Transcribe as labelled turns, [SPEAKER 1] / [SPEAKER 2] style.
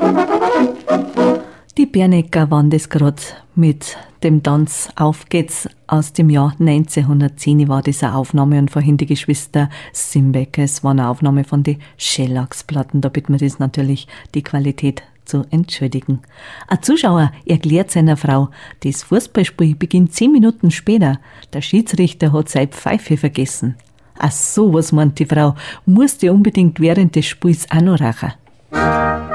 [SPEAKER 1] Die Bernecker waren das gerade mit dem Tanz Auf geht's aus dem Jahr 1910 war das eine Aufnahme und vorhin die Geschwister Simbecker. Es war eine Aufnahme von den Schellacksplatten. Da bittet man das natürlich, die Qualität zu entschuldigen. Ein Zuschauer erklärt seiner Frau, das Fußballspiel beginnt 10 Minuten später. Der Schiedsrichter hat seine Pfeife vergessen. Ach so, was meint die Frau, musste unbedingt während des Spiels auch noch rauchen.